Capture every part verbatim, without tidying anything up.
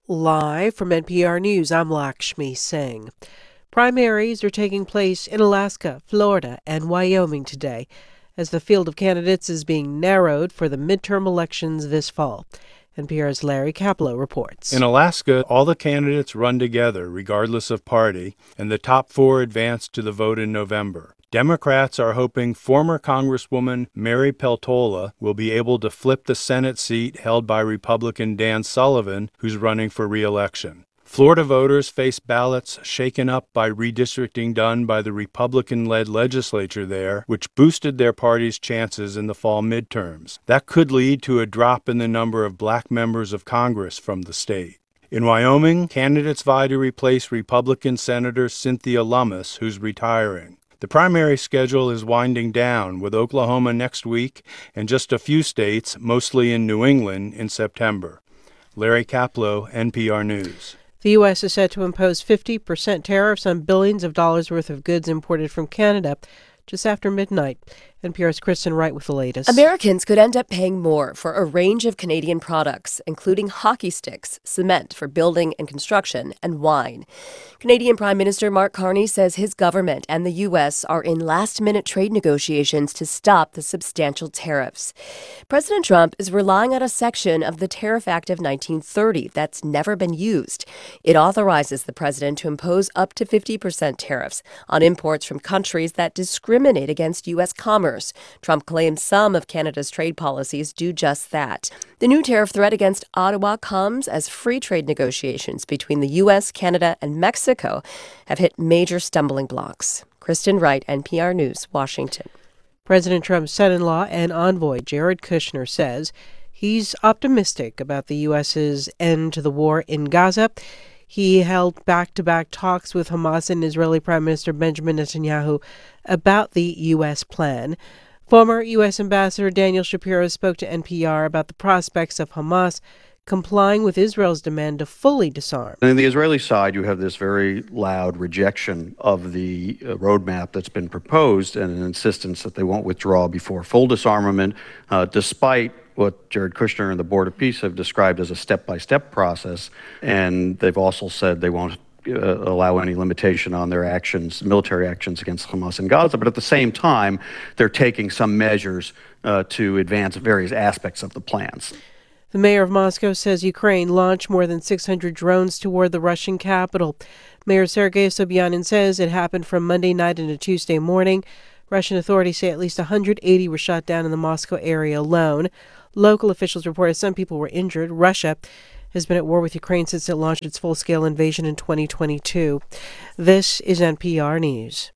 Live from N P R News, I'm Lakshmi Singh. Primaries are taking place in Alaska, Florida, and Wyoming today, as the field of candidates is being narrowed for the midterm elections this fall. N P R's Larry Kaplow reports. In Alaska, all the candidates run together, regardless of party, and the top four advance to the vote in November. Democrats are hoping former Congresswoman Mary Peltola will be able to flip the Senate seat held by Republican Dan Sullivan, who's running for re-election. Florida voters face ballots shaken up by redistricting done by the Republican-led legislature there, which boosted their party's chances in the fall midterms. That could lead to a drop in the number of black members of Congress from the state. In Wyoming, candidates vie to replace Republican Senator Cynthia Lummis, who's retiring. The primary schedule is winding down, with Oklahoma next week and just a few states, mostly in New England, in September. Larry Kaplow, N P R News. The U S is set to impose fifty percent tariffs on billions of dollars worth of goods imported from Canada just after midnight. N P R's Kristen Wright with the latest. Americans could end up paying more for a range of Canadian products, including hockey sticks, cement for building and construction, and wine. Canadian Prime Minister Mark Carney says his government and the U S are in last-minute trade negotiations to stop the substantial tariffs. President Trump is relying on a section of the Tariff Act of nineteen thirty that's never been used. It authorizes the president to impose up to fifty percent tariffs on imports from countries that discriminate against U S commerce. Trump claims some of Canada's trade policies do just that. The new tariff threat against Ottawa comes as free trade negotiations between the U S, Canada, and Mexico have hit major stumbling blocks. Kristen Wright, N P R News, Washington. President Trump's son-in-law and envoy, Jared Kushner, says he's optimistic about the U S's end to the war in Gaza. He held back-to-back talks with Hamas and Israeli Prime Minister Benjamin Netanyahu about the U S plan. Former U S Ambassador Daniel Shapiro spoke to N P R about the prospects of Hamas complying with Israel's demand to fully disarm. On the Israeli side, you have this very loud rejection of the uh, roadmap that's been proposed and an insistence that they won't withdraw before full disarmament, uh, despite what Jared Kushner and the Board of Peace have described as a step-by-step process. And they've also said they won't uh, allow any limitation on their actions, military actions against Hamas in Gaza. But at the same time, they're taking some measures uh, to advance various aspects of the plans. The mayor of Moscow says Ukraine launched more than six hundred drones toward the Russian capital. Mayor Sergei Sobyanin says it happened from Monday night into Tuesday morning. Russian authorities say at least one hundred eighty were shot down in the Moscow area alone. Local officials reported some people were injured. Russia has been at war with Ukraine since it launched its full-scale invasion in twenty twenty-two. This is N P R News.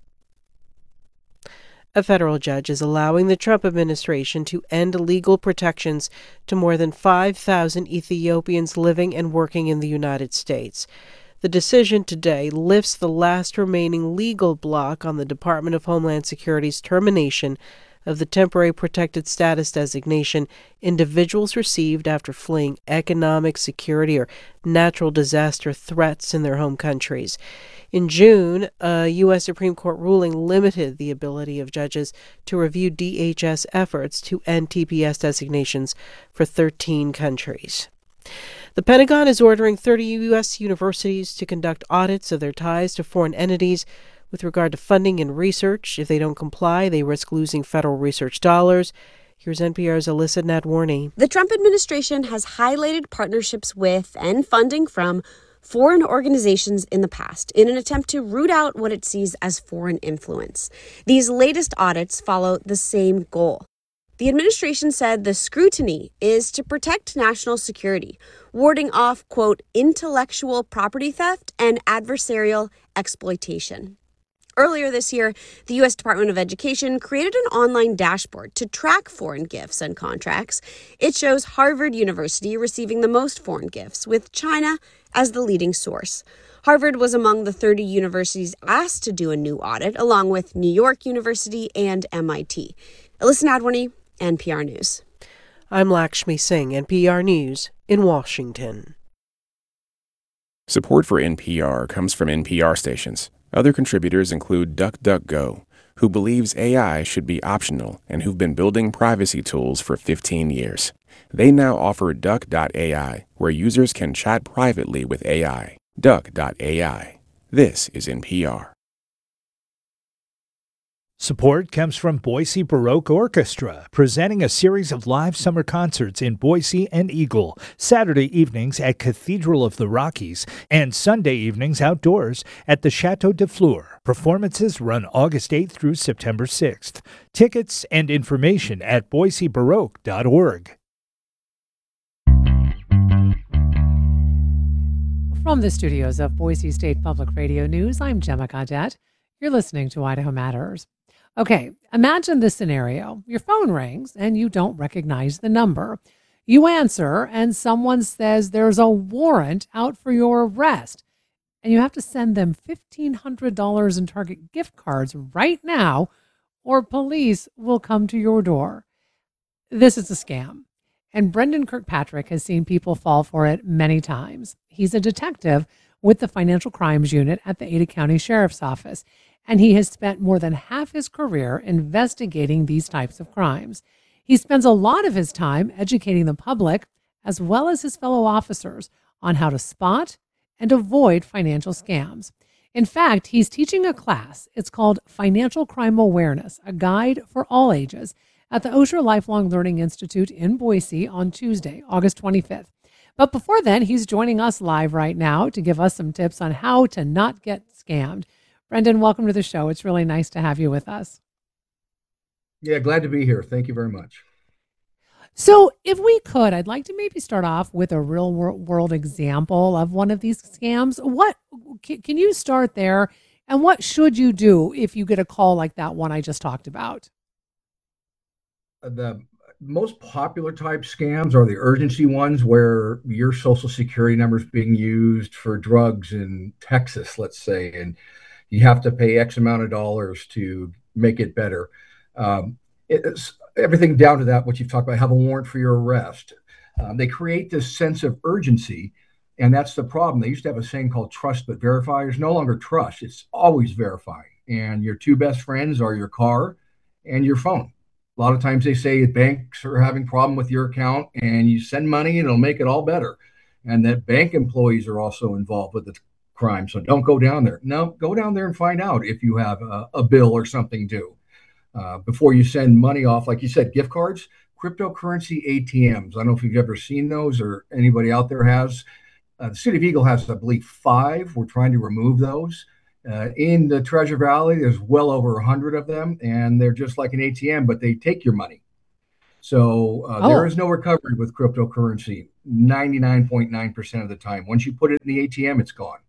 A federal judge is allowing the Trump administration to end legal protections to more than five thousand Ethiopians living and working in the United States. The decision today lifts the last remaining legal block on the Department of Homeland Security's termination of the temporary protected status designation individuals received after fleeing economic, security, or natural disaster threats in their home countries. In June, a U S Supreme Court ruling limited the ability of judges to review D H S efforts to end T P S designations for thirteen countries. The Pentagon is ordering thirty U S universities to conduct audits of their ties to foreign entities with regard to funding and research. If they don't comply, they risk losing federal research dollars. Here's N P R's Alyssa Nadworny. The Trump administration has highlighted partnerships with and funding from foreign organizations in the past in an attempt to root out what it sees as foreign influence. These latest audits follow the same goal. The administration said the scrutiny is to protect national security, warding off, quote, intellectual property theft and adversarial exploitation. Earlier this year, the U S Department of Education created an online dashboard to track foreign gifts and contracts. It shows Harvard University receiving the most foreign gifts, with China as the leading source. Harvard was among the thirty universities asked to do a new audit, along with New York University and M I T. Alyssa Nadworny, N P R News. I'm Lakshmi Singh, N P R News in Washington. Support for N P R comes from N P R stations. Other contributors include DuckDuckGo, who believes A I should be optional and who've been building privacy tools for fifteen years. They now offer Duck dot A I, where users can chat privately with A I. Duck dot A I. This is N P R. Support comes from Boise Baroque Orchestra, presenting a series of live summer concerts in Boise and Eagle, Saturday evenings at Cathedral of the Rockies, and Sunday evenings outdoors at the Chateau de Fleur. Performances run August eighth through September sixth. Tickets and information at boise baroque dot org. From the studios of Boise State Public Radio News, I'm Gemma Gaudette. You're listening to Idaho Matters. Okay, imagine this scenario. Your phone rings and you don't recognize the number. You answer and someone says there's a warrant out for your arrest and you have to send them fifteen hundred dollars in Target gift cards right now or police will come to your door. This is a scam. And Brendan Kirkpatrick has seen people fall for it many times. He's a detective with the Financial Crimes Unit at the Ada County Sheriff's Office, and he has spent more than half his career investigating these types of crimes. He spends a lot of his time educating the public, as well as his fellow officers, on how to spot and avoid financial scams. In fact, he's teaching a class. It's called Financial Crime Awareness, a guide for all ages, at the Osher Lifelong Learning Institute in Boise on Tuesday, August twenty-fifth. But before then, he's joining us live right now to give us some tips on how to not get scammed. Brendan, welcome to the show. It's really nice to have you with us. Yeah, glad to be here. Thank you very much. So if we could, I'd like to maybe start off with a real world example of one of these scams. What can you start there? And what should you do if you get a call like that one I just talked about? The most popular type scams are the urgency ones where your social security number is being used for drugs in Texas, let's say, and you have to pay X amount of dollars to make it better. Um, it's everything down to that, what you've talked about, have a warrant for your arrest. Um, they create this sense of urgency, and that's the problem. They used to have a saying called trust but verify. There's no longer trust. It's always verify. And your two best friends are your car and your phone. A lot of times they say banks are having a problem with your account and you send money and it'll make it all better. And that bank employees are also involved with the crime. So don't go down there. No, go down there and find out if you have a, a bill or something due. Uh, before you send money off, like you said, gift cards, cryptocurrency A T Ms. I don't know if you've ever seen those or anybody out there has. Uh, the City of Eagle has, I believe, five. We're trying to remove those. Uh, in the Treasure Valley, there's well over a hundred of them, and they're just like an A T M, but they take your money. So uh, Oh. there is no recovery with cryptocurrency ninety-nine point nine percent of the time. Once you put it in the A T M, it's gone.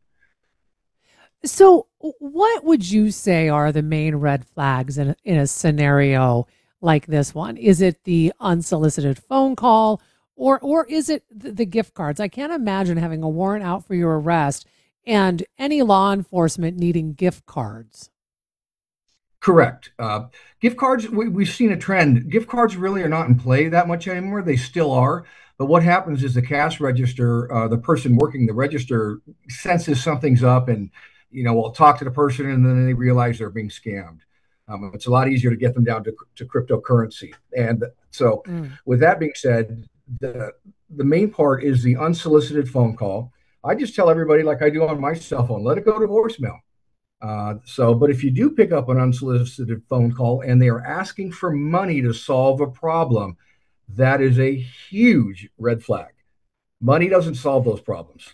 So what would you say are the main red flags in, in a scenario like this one? Is it the unsolicited phone call or or is it the, the gift cards? I can't imagine having a warrant out for your arrest and any law enforcement needing gift cards. Correct. Uh, gift cards, we, we've seen a trend. Gift cards really are not in play that much anymore. They still are. But what happens is the cash register, uh, the person working the register senses something's up and, you know, will talk to the person and then they realize they're being scammed. Um, it's a lot easier to get them down to, to cryptocurrency. And so Mm. with that being said, the, the main part is the unsolicited phone call. I just tell everybody, like I do on my cell phone, let it go to voicemail. Uh, so, but if you do pick up an unsolicited phone call and they are asking for money to solve a problem, that is a huge red flag. Money doesn't solve those problems.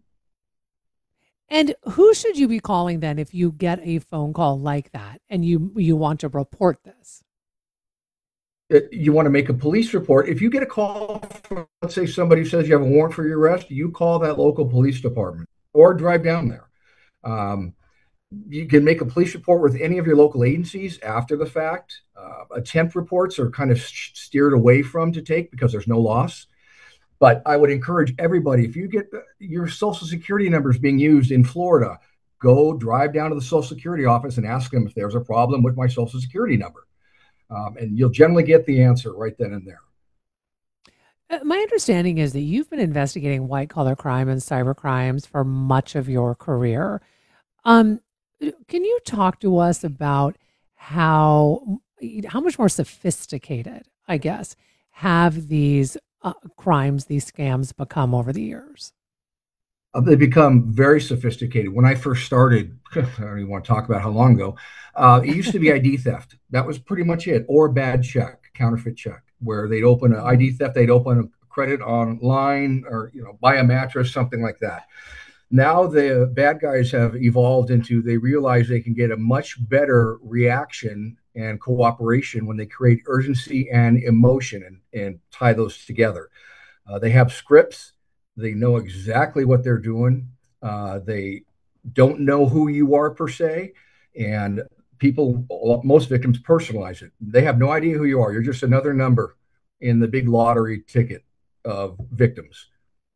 And who should you be calling then if you get a phone call like that and you you want to report this? It- you want to make a police report. If you get a call from, let's say somebody says you have a warrant for your arrest, you call that local police department or drive down there. Um, you can make a police report with any of your local agencies after the fact. Uh, attempt reports are kind of sh- steered away from to take because there's no loss. But I would encourage everybody, if you get the- your social security numbers being used in Florida, go drive down to the social security office and ask them if there's a problem with my social security number. Um, and you'll generally get the answer right then and there. Uh, My understanding is that you've been investigating white collar crime and cyber crimes for much of your career. Um, can you talk to us about how how much more sophisticated, I guess, have these uh, crimes these scams become over the years? Uh, they become very sophisticated. When I first started, I don't even want to talk about how long ago, uh, it used to be I D theft. That was pretty much it, or a bad check, counterfeit check, where they'd open an I D theft, they'd open a credit online, or you know, buy a mattress, something like that. Now the bad guys have evolved into, they realize they can get a much better reaction and cooperation when they create urgency and emotion and, and tie those together. Uh, they have scripts. They know exactly what they're doing. Uh, they don't know who you are per se. And people, most victims personalize it. They have no idea who you are. You're just another number in the big lottery ticket of victims.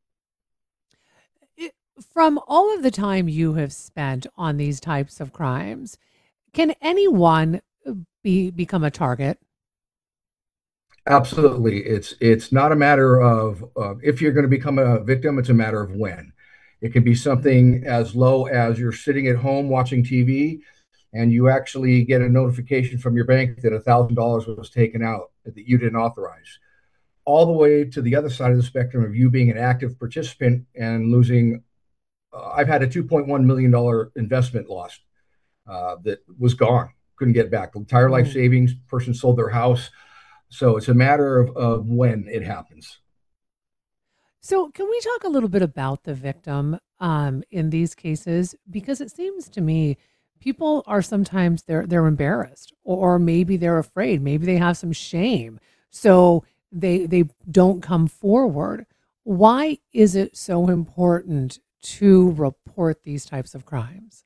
From all of the time you have spent on these types of crimes, can anyone be become a target? Absolutely. It's it's not a matter of uh, if you're going to become a victim, it's a matter of when. It can be something as low as you're sitting at home watching T V and you actually get a notification from your bank that one thousand dollars was taken out that you didn't authorize, all the way to the other side of the spectrum of you being an active participant and losing. Uh, I've had a two point one million dollars investment lost uh, that was gone, couldn't get back. Entire life Mm. savings, person sold their house. So it's a matter of, of when it happens. So, can we talk a little bit about the victim um, in these cases? Because it seems to me people are sometimes they're they're embarrassed, or maybe they're afraid, maybe they have some shame, so they they don't come forward. Why is it so important to report these types of crimes?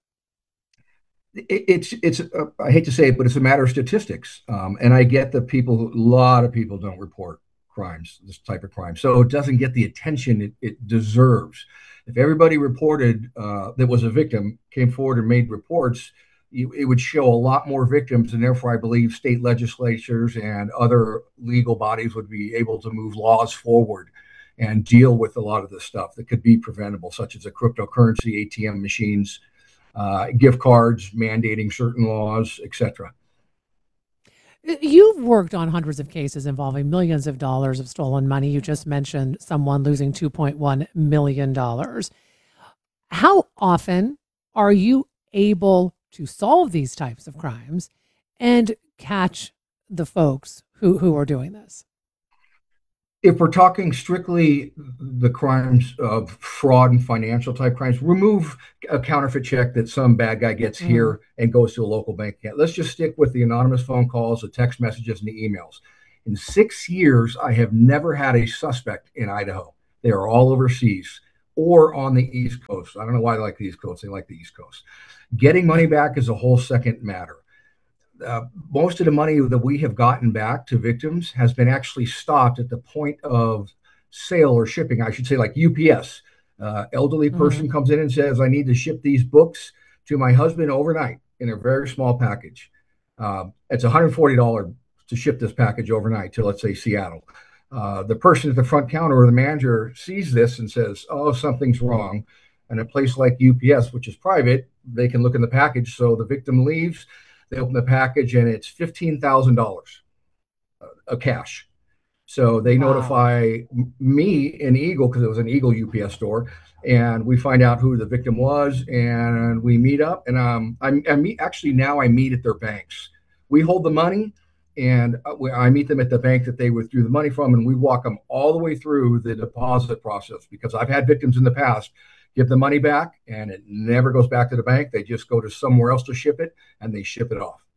It, it's it's uh, I hate to say it, but it's a matter of statistics. Um, and I get that people, a lot of people don't report crimes, this type of crime, so it doesn't get the attention it, it deserves. If everybody reported uh, that was a victim, came forward and made reports, you, it would show a lot more victims, and therefore I believe state legislatures and other legal bodies would be able to move laws forward and deal with a lot of the stuff that could be preventable, such as a cryptocurrency, A T M machines, uh, gift cards, mandating certain laws, et cetera. You've worked on hundreds of cases involving millions of dollars of stolen money. You just mentioned someone losing two point one million dollars. How often are you able to solve these types of crimes and catch the folks who, who are doing this? If we're talking strictly the crimes of fraud and financial type crimes, remove a counterfeit check that some bad guy gets Mm. here and goes to a local bank account. Let's just stick with the anonymous phone calls, the text messages, and the emails. In six years, I have never had a suspect in Idaho. They are all overseas or on the East Coast. I don't know why they like the East Coast. They like the East Coast. Getting money back is a whole second matter. Uh, most of the money that we have gotten back to victims has been actually stopped at the point of sale or shipping. I should say, like U P S. Uh, elderly person Mhm. comes in and says, I need to ship these books to my husband overnight in a very small package. Uh, it's one hundred forty dollars to ship this package overnight to, let's say, Seattle. Uh, the person at the front counter or the manager sees this and says, oh, something's wrong. And a place like U P S, which is private, they can look in the package. So the victim leaves. They open the package and it's fifteen thousand dollars of cash. So they Wow. notify me in Eagle, because it was an Eagle U P S store, and we find out who the victim was, and we meet up. And um, I, I meet actually now I meet at their banks. We hold the money, and I meet them at the bank that they withdrew the money from, and we walk them all the way through the deposit process, because I've had victims in the past give the money back and it never goes back to the bank. They just go to somewhere else to ship it and they ship it off.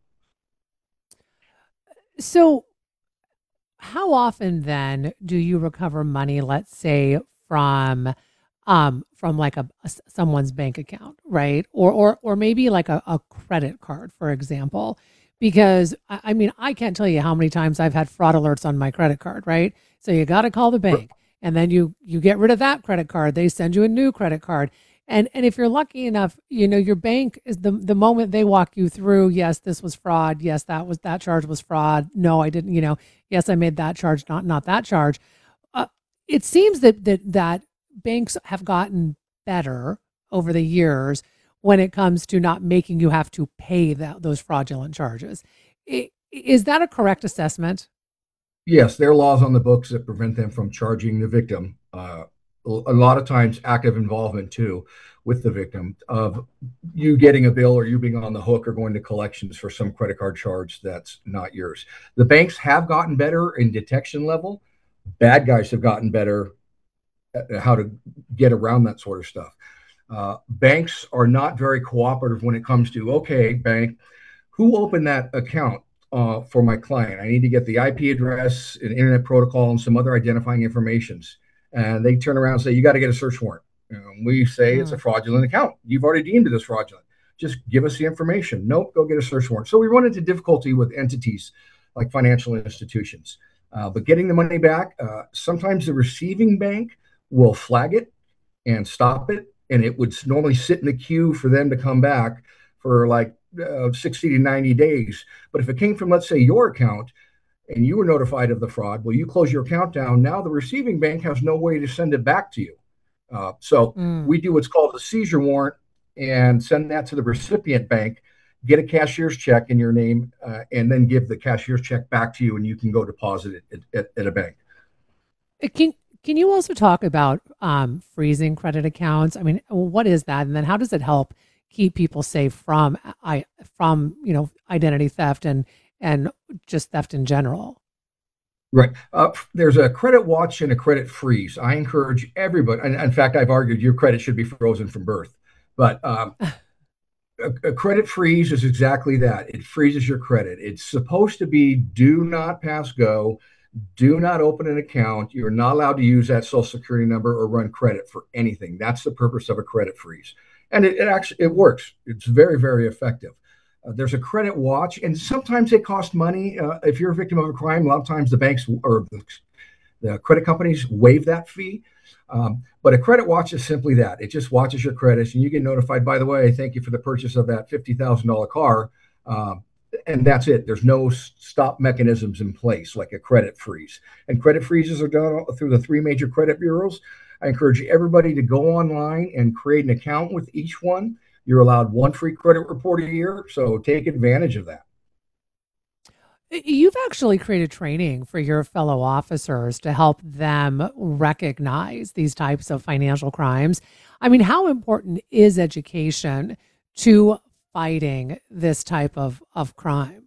So, how often then do you recover money, let's say from um from like a, a s- someone's bank account, right? Or or or maybe like a, a credit card, for example? Because I, I mean, I can't tell you how many times I've had fraud alerts on my credit card, right? So you got to call the bank, and then you you get rid of that credit card. They send you a new credit card. And and if you're lucky enough, you know, your bank is the the moment they walk you through, yes, this was fraud. Yes, that was that charge was fraud. No, I didn't, you know, yes, I made that charge, not not that charge. Uh, it seems that that that banks have gotten better over the years when it comes to not making you have to pay that those fraudulent charges. I- Is that a correct assessment? Yes, there are laws on the books that prevent them from charging the victim. Uh, a lot of times, active involvement too with the victim of you getting a bill or you being on the hook or going to collections for some credit card charge that's not yours. The banks have gotten better in detection level. Bad guys have gotten better at how to get around that sort of stuff. Uh, banks are not very cooperative when it comes to, okay, bank, who opened that account uh, for my client? I need to get the I P address, an internet protocol, and some other identifying informations. And they turn around and say, you got to get a search warrant. And we say mm. it's a fraudulent account. You've already deemed it as fraudulent. Just give us the information. Nope, go get a search warrant. So we run into difficulty with entities like financial institutions. Uh, but getting the money back, uh, sometimes the receiving bank will flag it and stop it. And it would normally sit in the queue for them to come back for like uh, sixty to ninety days. But if it came from, let's say, your account and you were notified of the fraud, well, you close your account down. Now the receiving bank has no way to send it back to you. Uh, so mm. we do what's called a seizure warrant and send that to the recipient bank, get a cashier's check in your name, uh, and then give the cashier's check back to you, and you can go deposit it at, at, at a bank. Can Can you also talk about um, freezing credit accounts? I mean, what is that, and then how does it help keep people safe from I from you know identity theft and and just theft in general? Right. Uh, there's a credit watch and a credit freeze. I encourage everybody. And in fact, I've argued your credit should be frozen from birth. But um, a, a credit freeze is exactly that. It freezes your credit. It's supposed to be do not pass go. Do not open an account. You're not allowed to use that social security number or run credit for anything. That's the purpose of a credit freeze. And it, it actually, it works. It's very, very effective. Uh, there's a credit watch, and sometimes they cost money. Uh, if you're a victim of a crime, a lot of times the banks or the, the credit companies waive that fee. Um, but a credit watch is simply that. It just watches your credits, and you get notified, by the way, thank you for the purchase of that fifty thousand dollars car. Um, and that's it. There's no stop mechanisms in place like a credit freeze. And credit freezes are done through the three major credit bureaus. I encourage everybody to go online and create an account with each one. You're allowed one free credit report a year, so take advantage of that. You've actually created training for your fellow officers to help them recognize these types of financial crimes. I mean, how important is education to fighting this type of, of crime?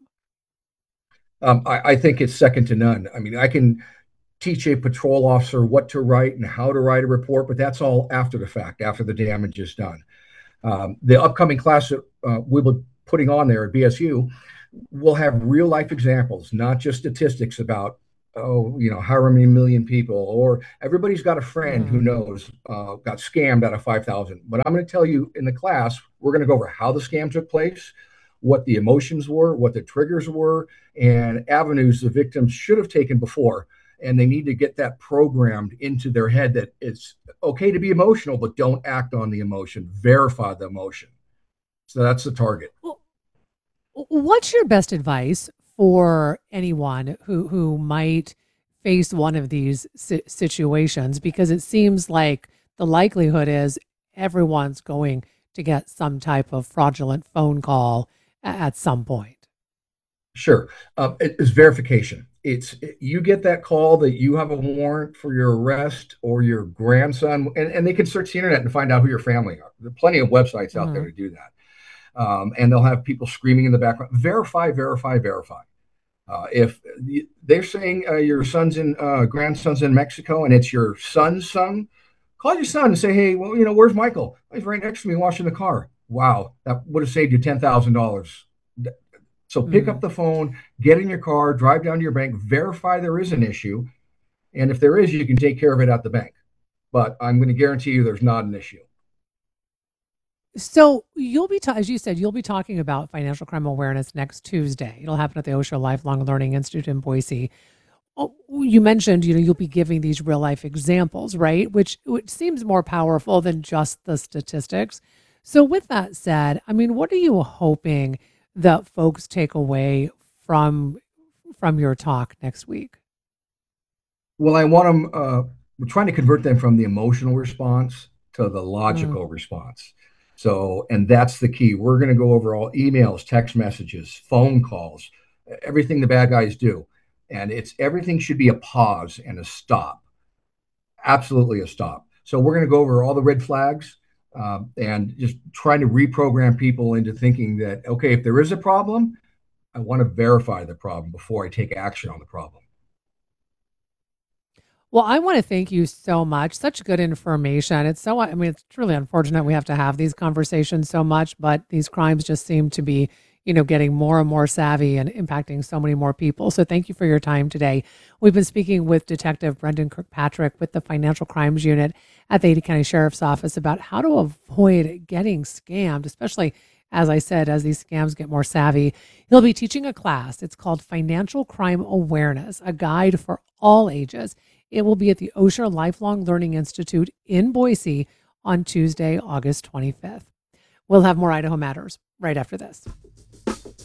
Um, I, I think it's second to none. I mean, I can teach a patrol officer what to write and how to write a report, but that's all after the fact, after the damage is done. Um, the upcoming class that uh, we'll be putting on there at B S U will have real life examples, not just statistics about, oh, you know, however many million people, or everybody's got a friend mm-hmm. who knows uh, got scammed out of five thousand. But I'm going to tell you in the class, we're going to go over how the scam took place, what the emotions were, what the triggers were, and avenues the victims should have taken before. And they need to get that programmed into their head that it's okay to be emotional, but don't act on the emotion. Verify the emotion. So that's the target. Well, what's your best advice for anyone who, who might face one of these si- situations? Because it seems like the likelihood is everyone's going to get some type of fraudulent phone call at some point. Sure. Uh, it, it's verification. It's you get that call that you have a warrant for your arrest or your grandson, and, and they can search the internet and find out who your family are. There are plenty of websites out mm-hmm. there to do that. Um, and they'll have people screaming in the background, verify, verify, verify. Uh, if they're saying uh, your son's in, uh, grandson's in Mexico and it's your son's son, call your son and say, hey, well, you know, where's Michael? He's right next to me washing the car. Wow, that would have saved you ten thousand dollars. So pick mm-hmm. up the phone, get in your car, drive down to your bank, verify there is an issue. And if there is, you can take care of it at the bank. But I'm going to guarantee you there's not an issue. So you'll be, ta- as you said, you'll be talking about financial crime awareness next Tuesday. It'll happen at the Osho Lifelong Learning Institute in Boise. Oh, you mentioned, you know, you'll be giving these real life examples, right? Which, which seems more powerful than just the statistics. So with that said, I mean, what are you hoping that folks take away from from your talk next week? Well, I want them, uh, we're trying to convert them from the emotional response to the logical mm. response. So, and that's the key. We're going to go over all emails, text messages, phone calls, everything the bad guys do. And it's everything should be a pause and a stop. Absolutely a stop. So we're going to go over all the red flags um, and just trying to reprogram people into thinking that, okay, if there is a problem, I want to verify the problem before I take action on the problem. Well, I want to thank you so much. Such good information. It's so, I mean, it's truly unfortunate we have to have these conversations so much, but these crimes just seem to be, you know, getting more and more savvy and impacting so many more people. So thank you for your time today. We've been speaking with Detective Brendan Kirkpatrick with the Financial Crimes Unit at the Ada County Sheriff's Office about how to avoid getting scammed, especially, as I said, as these scams get more savvy. He'll be teaching a class. It's called Financial Crime Awareness, a guide for all ages. It will be at the Osher Lifelong Learning Institute in Boise on Tuesday, August twenty-fifth. We'll have more Idaho Matters right after this.